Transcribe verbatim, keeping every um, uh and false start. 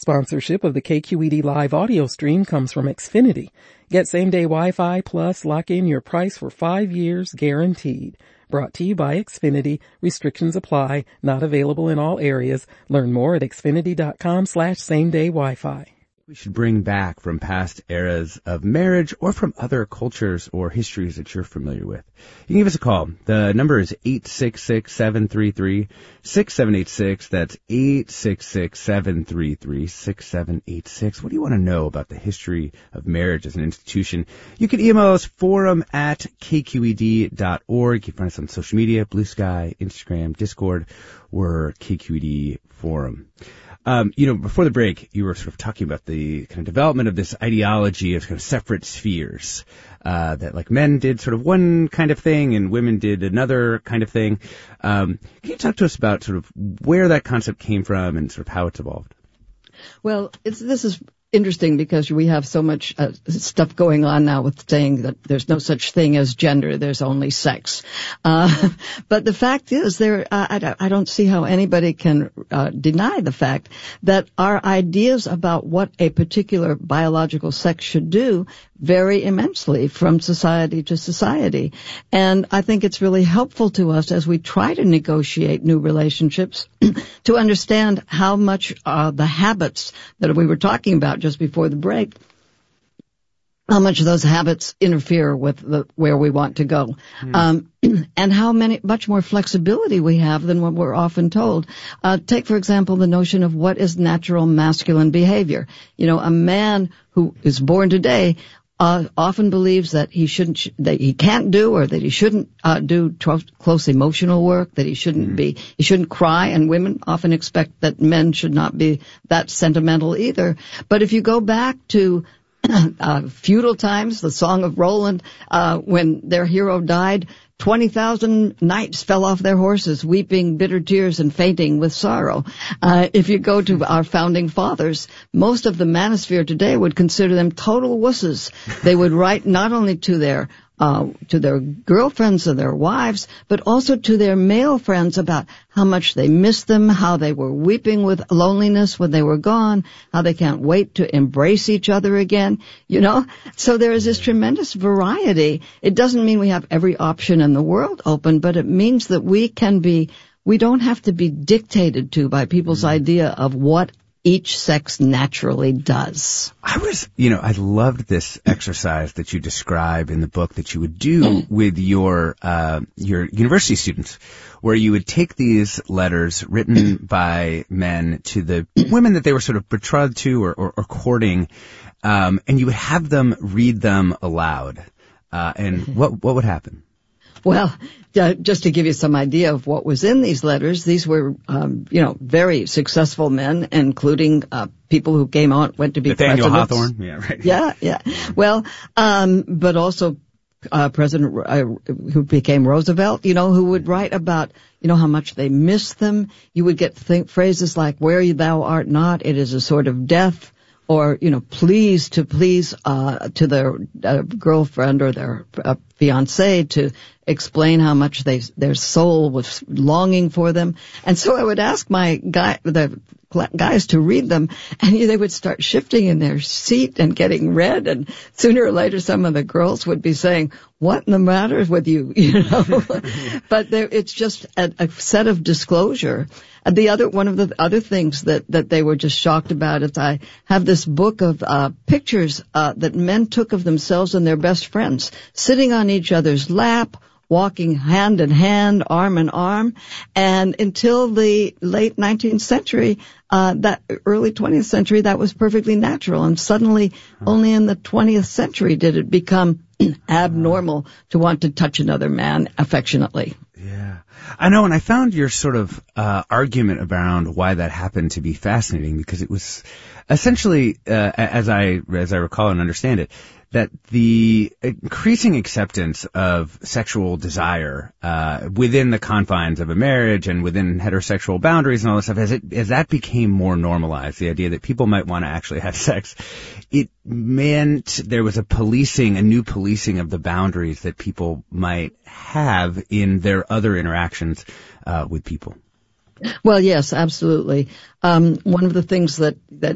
Sponsorship of the K Q E D live audio stream comes from Xfinity. Get same-day Wi-Fi plus lock in your price for five years guaranteed. Brought to you by Xfinity. Restrictions apply. Not available in all areas. Learn more at xfinity.com slash same-day Wi-Fi. We should bring back from past eras of marriage or from other cultures or histories that you're familiar with. You can give us a call. The number is eight six six, seven three three, six seven eight six. That's eight six six, seven three three, six seven eight six. What do you want to know about the history of marriage as an institution? You can email us forum at k q e d dot org. You can find us on social media, Blue Sky, Instagram, Discord, or K Q E D Forum. Um, you know, before the break, you were sort of talking about the kind of development of this ideology of kind of separate spheres, uh, that like men did sort of one kind of thing and women did another kind of thing. Um, can you talk to us about sort of where that concept came from and sort of how it's evolved? Well, it's, this is interesting because we have so much uh, stuff going on now with saying that there's no such thing as gender, there's only sex. Uh, but the fact is, there uh, I, I don't see how anybody can uh, deny the fact that our ideas about what a particular biological sex should do vary immensely from society to society. And I think it's really helpful to us as we try to negotiate new relationships to understand how much uh, the habits that we were talking about just before the break, how much of those habits interfere with the, where we want to go, mm. um, and how many, much more flexibility we have than what we're often told. Uh, take, for example, the notion of what is natural masculine behavior. You know, a man who is born today Uh, often believes that he shouldn't, that he can't do or that he shouldn't uh, do tro- close emotional work, that he shouldn't mm. be, he shouldn't cry, and women often expect that men should not be that sentimental either. But if you go back to uh, feudal times, the Song of Roland, uh, when their hero died, twenty thousand knights fell off their horses, weeping bitter tears and fainting with sorrow. Uh, if you go to our founding fathers, most of the manosphere today would consider them total wusses. They would write not only to their Uh, to their girlfriends or their wives, but also to their male friends about how much they missed them, how they were weeping with loneliness when they were gone, how they can't wait to embrace each other again, you know? So there is this tremendous variety. It doesn't mean we have every option in the world open, but it means that we can be, we don't have to be dictated to by people's mm. idea of what each sex naturally does. I was, you know, I loved this exercise that you describe in the book that you would do with your, uh, your university students, where you would take these letters written by men to the women that they were sort of betrothed to or, or, or courting, um, and you would have them read them aloud. Uh, and what, what would happen? Well, uh, just to give you some idea of what was in these letters, these were, um, you know, very successful men, including uh, people who came out, went to be Nathaniel presidents. Hawthorne, yeah, right. Yeah, yeah. Well, um, but also uh, President uh, who became Roosevelt, you know, who would write about, you know, how much they missed them. You would get th- phrases like, "Where thou art not, it is a sort of death." Or, you know, please to please uh to their uh, girlfriend or their uh, fiancé to explain how much they their soul was longing for them. And so I would ask my guy the guys to read them, and they would start shifting in their seat and getting red, and sooner or later some of the girls would be saying, "What in the matter with you?" You know. But there, it's just a, a set of disclosure. And the other, one of the other things that, that they were just shocked about is I have this book of, uh, pictures, uh, that men took of themselves and their best friends, sitting on each other's lap, walking hand in hand, arm in arm. And until the late nineteenth century, uh, that early twentieth century, that was perfectly natural. And suddenly, only in the twentieth century did it become abnormal to want to touch another man affectionately. Yeah. I know, and I found your sort of uh argument around why that happened to be fascinating, because it was essentially, uh, as I as I recall and understand it, that the increasing acceptance of sexual desire uh within the confines of a marriage and within heterosexual boundaries and all this stuff, as it as that became more normalized, the idea that people might want to actually have sex, it meant there was a policing, a new policing of the boundaries that people might have in their other interactions uh with people. Well, yes, absolutely. Um, one of the things that, that